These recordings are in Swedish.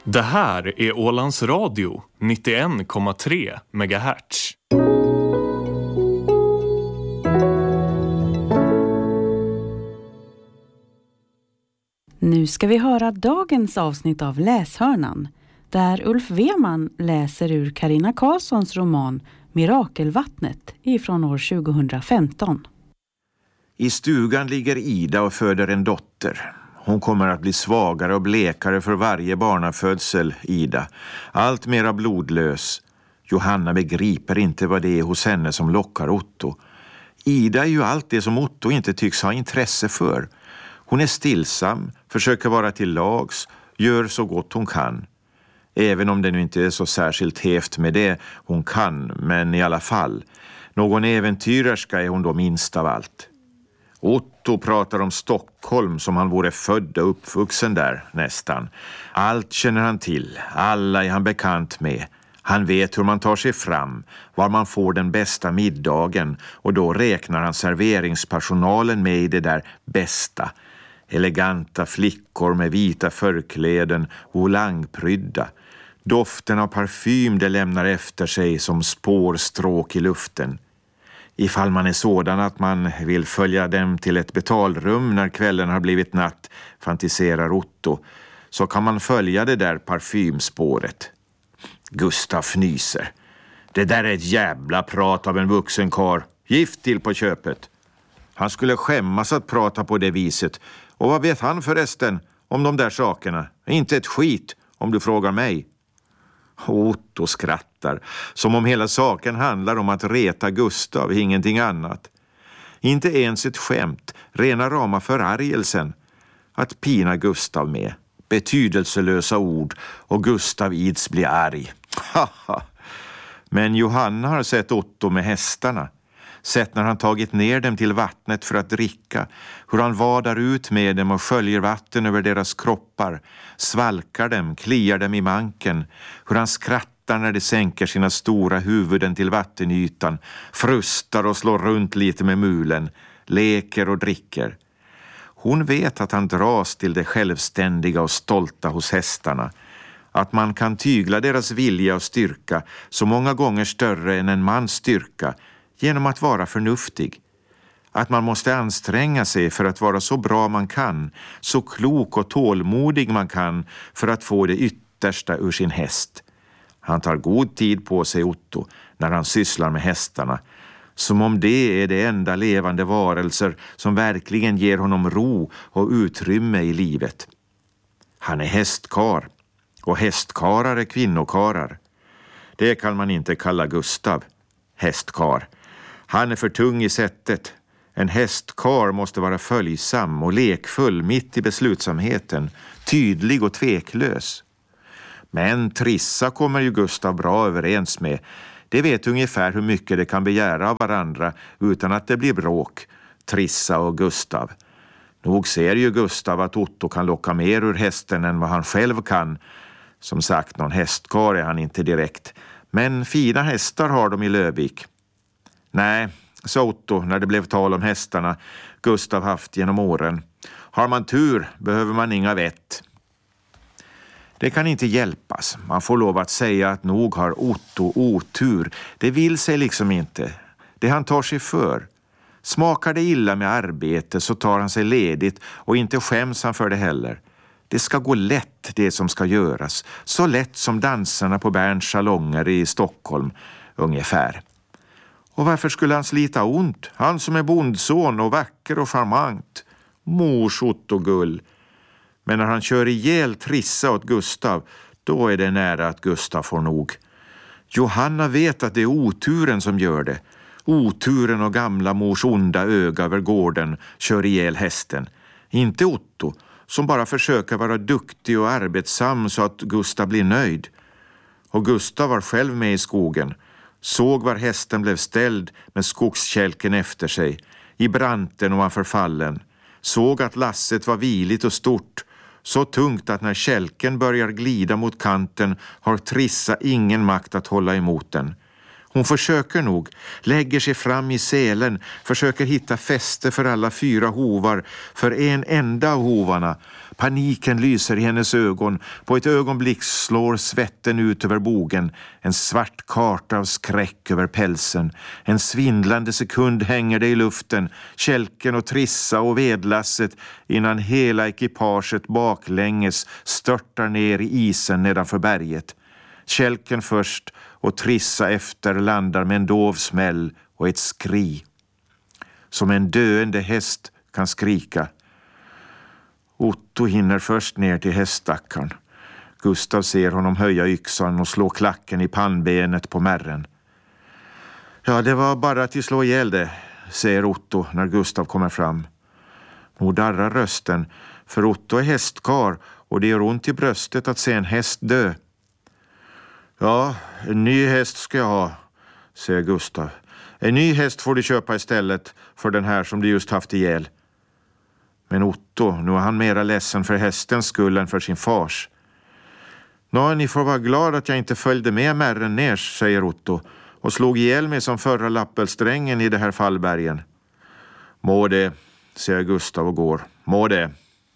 Det här är Ålands Radio 91,3 MHz. Nu ska vi höra dagens avsnitt av Läshörnan, där Ulf Weman läser ur Carina Karlssons roman Mirakelvattnet ifrån år 2015. I stugan ligger Ida och föder en dotter. Hon kommer att bli svagare och blekare för varje barnafödsel, Ida. Allt mera blodlös. Johanna begriper inte vad det är hos henne som lockar Otto. Ida är ju allt det som Otto inte tycks ha intresse för. Hon är stillsam, försöker vara till lags, gör så gott hon kan. Även om det nu inte är så särskilt häft med det hon kan, men i alla fall. Någon äventyrerska är hon då minst av allt. Otto pratar om Stockholm som han vore född och uppvuxen där nästan. Allt känner han till, alla är han bekant med. Han vet hur man tar sig fram, var man får den bästa middagen, och då räknar han serveringspersonalen med i det där bästa. Eleganta flickor med vita förkläden, volangprydda. Doften av parfym det lämnar efter sig som spårstråk i luften. Ifall man är sådan att man vill följa dem till ett betalrum när kvällen har blivit natt, fantiserar Otto, så kan man följa det där parfymspåret. Gustav fnyser. Det där är ett jävla prat av en vuxen karl. Gift till på köpet. Han skulle skämmas att prata på det viset. Och vad vet han förresten om de där sakerna? Inte ett skit, om du frågar mig. Otto skrattar, som om hela saken handlar om att reta Gustav, ingenting annat. Inte ens ett skämt, rena rama förargelsen. Att pina Gustav med. Betydelselösa ord, och Gustav ids blir arg. Men Johanna har sett Otto med hästarna. Sett när han tagit ner dem till vattnet för att dricka. Hur han vadar ut med dem och sköljer vatten över deras kroppar. Svalkar dem, kliar dem i manken. Hur han skrattar när de sänker sina stora huvuden till vattenytan. Frustar och slår runt lite med mulen. Leker och dricker. Hon vet att han dras till det självständiga och stolta hos hästarna. Att man kan tygla deras vilja och styrka så många gånger större än en mans styrka genom att vara förnuftig. Att man måste anstränga sig för att vara så bra man kan, så klok och tålmodig man kan för att få det yttersta ur sin häst. Han tar god tid på sig, Otto, när han sysslar med hästarna. Som om det är det enda levande varelser som verkligen ger honom ro och utrymme i livet. Han är hästkar, och hästkarar är kvinnokarar. Det kan man inte kalla Gustav, hästkar. Han är för tung i sättet. En hästkar måste vara följsam och lekfull mitt i beslutsamheten, tydlig och tveklös. Men Trissa kommer ju Gustav bra överens med. Det vet ungefär hur mycket det kan begära av varandra utan att det blir bråk, Trissa och Gustav. Nog ser ju Gustav att Otto kan locka mer ur hästen än vad han själv kan. Som sagt, någon hästkar är han inte direkt. Men fina hästar har de i Lövik. Nej, sa Otto när det blev tal om hästarna Gustav haft genom åren. Har man tur behöver man inga vett. Det kan inte hjälpas. Man får lov att säga att nog har Otto otur. Det vill sig liksom inte. Det han tar sig för. Smakar det illa med arbete så tar han sig ledigt och inte skäms han för det heller. Det ska gå lätt det som ska göras. Så lätt som dansarna på Berns salonger i Stockholm ungefär. Och varför skulle han slita ont? Han som är bondson och vacker och charmant. Mors Otto-gull. Men när han kör ihjäl Trissa åt Gustav, då är det nära att Gustav får nog. Johanna vet att det är oturen som gör det. Oturen och gamla mors onda öga över gården kör ihjäl hästen. Inte Otto, som bara försöker vara duktig och arbetsam så att Gustav blir nöjd. Och Gustav var själv med i skogen. Såg var hästen blev ställd med skogskälken efter sig. I branten ovanför fallen. Såg att lasset var viligt och stort. Så tungt att när kälken börjar glida mot kanten har Trissa ingen makt att hålla emot den. Hon försöker nog, lägger sig fram i selen, försöker hitta fäste för alla 4 hovar, för en enda av hovarna. Paniken lyser i hennes ögon. På ett ögonblick slår svetten ut över bogen. En svart karta av skräck över pälsen. En svindlande sekund hänger det i luften. Kälken och Trissa och vedlasset innan hela ekipaget baklänges störtar ner i isen nedanför berget. Kälken först och Trissa efter landar med en dov smäll och ett skri. Som en döende häst kan skrika. Otto hinner först ner till häststackaren. Gustav ser honom höja yxan och slå klacken i pannbenet på märren. Ja, det var bara att slå ihjäl det, säger Otto när Gustav kommer fram. Nog darrar rösten, för Otto är hästkar och det gör ont i bröstet att se en häst dö. Ja, en ny häst ska jag ha, säger Gustav. En ny häst får du köpa istället för den här som du just haft ihjäl. Men Otto, nu är han mera ledsen för hästens skull än för sin fars. Nå, ni får vara glad att jag inte följde med märren ner, säger Otto, och slog ihjäl mig som förra lappelsträngen i det här fallbergen. Må det, säger Gustav och går. Må det.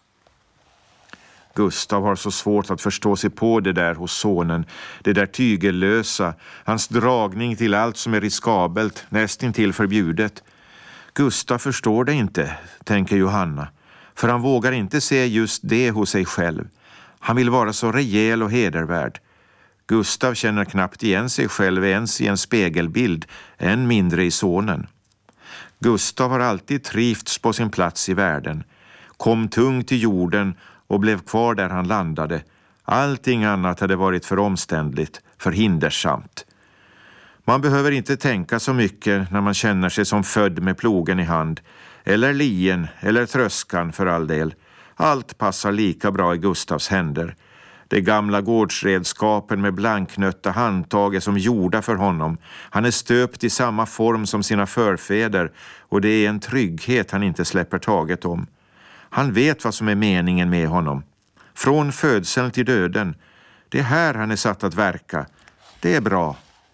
Gustav har så svårt att förstå sig på det där hos sonen, det där tygellösa, hans dragning till allt som är riskabelt, nästintill förbjudet. Gustav förstår det inte, tänker Johanna, för han vågar inte se just det hos sig själv. Han vill vara så rejäl och hedervärd. Gustav känner knappt igen sig själv ens i en spegelbild, än mindre i sonen. Gustav har alltid trivts på sin plats i världen, kom tung till jorden och blev kvar där han landade. Allting annat hade varit för omständligt, för hindersamt. Man behöver inte tänka så mycket när man känner sig som född med plogen i hand, eller lien, eller tröskan för all del. Allt passar lika bra i Gustavs händer. De gamla gårdsredskapen med blanknötta handtag är som gjorda för honom. Han är stöpt i samma form som sina förfäder och det är en trygghet han inte släpper taget om. Han vet vad som är meningen med honom. Från födseln till döden. Det är här han är satt att verka. Det är bra.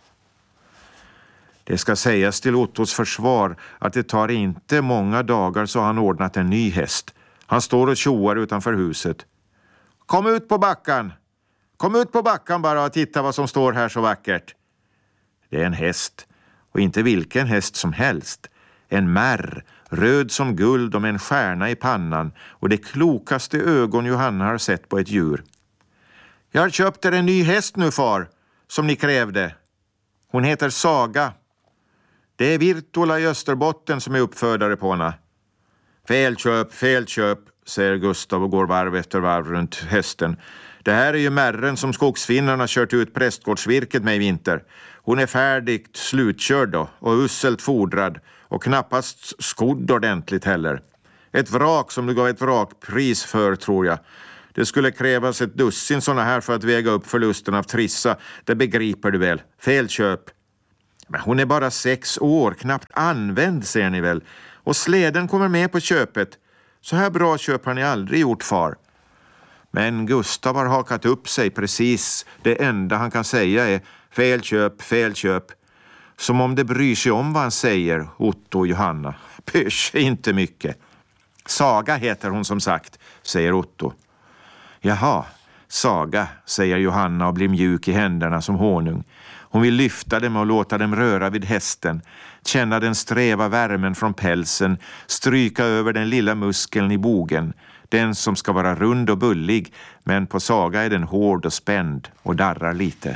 Det ska sägas till Ottos försvar att det tar inte många dagar så han ordnat en ny häst. Han står och tjoar utanför huset. Kom ut på backan! Kom ut på backan bara och titta vad som står här så vackert. Det är en häst. Och inte vilken häst som helst. En märr, röd som guld och med en stjärna i pannan och det klokaste ögon Johanna har sett på ett djur. Jag har köpt er en ny häst nu, far, som ni krävde. Hon heter Saga. Det är Virtola i Österbotten som är uppfödare på henne. Fel köp, säger Gustav och går varv efter varv runt hästen. Det här är ju märren som skogsfinnarna kört ut prästgårdsvirket med i vinter. Hon är färdigt slutkörd då och usselt fodrad och knappast skodd ordentligt heller. Ett vrak som du gav ett vrakpris för, tror jag. Det skulle krävas ett dussin såna här för att väga upp förlusten av Trissa. Det begriper du väl. Fel köp. Men hon är bara 6 år, knappt använd, ser ni väl. Och släden kommer med på köpet. Så här bra köp har ni aldrig gjort, far. Men Gustav har hakat upp sig precis. Det enda han kan säga är fel köp. Som om det bryr sig om vad han säger, Otto och Johanna. Pysch, inte mycket. Saga heter hon som sagt, säger Otto. Jaha, Saga, säger Johanna och blir mjuk i händerna som honung. Hon vill lyfta dem och låta dem röra vid hästen. Känna den sträva värmen från pälsen. Stryka över den lilla muskeln i bogen. Den som ska vara rund och bullig. Men på Saga är den hård och spänd och darrar lite.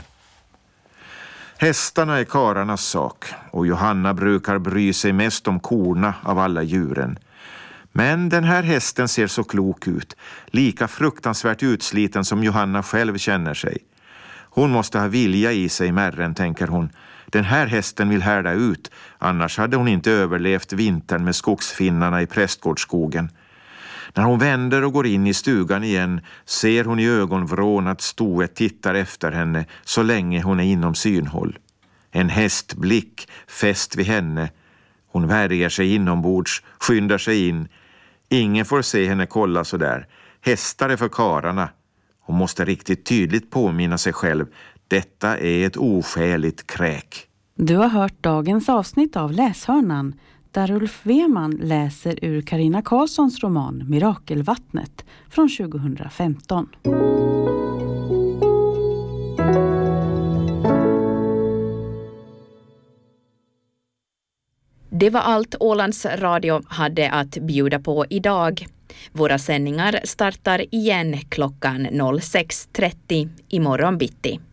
Hästarna är kararnas sak. Och Johanna brukar bry sig mest om korna av alla djuren. Men den här hästen ser så klok ut. Lika fruktansvärt utsliten som Johanna själv känner sig. Hon måste ha vilja i sig, märren, tänker hon. Den här hästen vill härda ut, annars hade hon inte överlevt vintern med skogsfinnarna i prästgårdsskogen. När hon vänder och går in i stugan igen ser hon i ögonvrån att stoet tittar efter henne så länge hon är inom synhåll. En hästblick fäst vid henne. Hon värjer sig inombords, skyndar sig in. Ingen får se henne kolla så där. Hästar är för kararna. Hon måste riktigt tydligt påminna sig själv. Detta är ett oskäligt kräk. Du har hört dagens avsnitt av Läshörnan där Ulf Weman läser ur Carina Karlssons roman Mirakelvattnet från 2015. Det var allt Ålands Radio hade att bjuda på idag. Våra sändningar startar igen klockan 06.30 imorgon bitti.